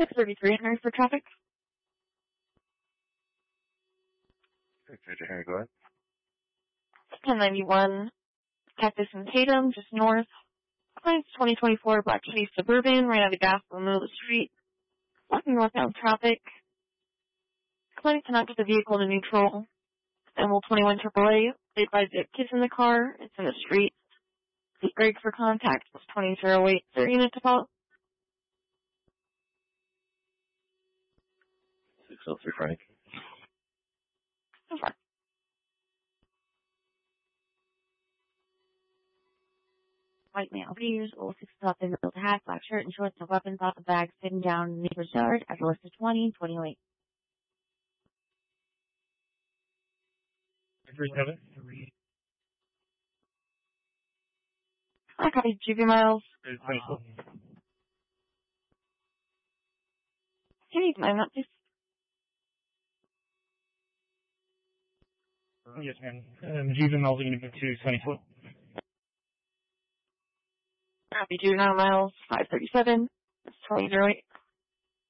633 Henry for traffic. 633 Henry, go ahead. 1091 Cactus and Tatum, just north. Client's 2024 Black Chevy Suburban, ran out of gas in the middle of the street. Walking northbound traffic. Client cannot get the vehicle to neutral. ML 21 AAA. They advise they have kids in the car. It's in the street. The brake for contact was 2008. Is there a unit to follow? 603 Frank. So far. White male appears, old 6 top in built hat, black shirt and shorts, no weapons, off the bag, sitting down in the neighbor's yard, address is 2008. 37. I copy GB Miles. Can you use my map, please? Yes, ma'am. Juvenile unit to 24. Copy 29 miles, 537. That's 2008.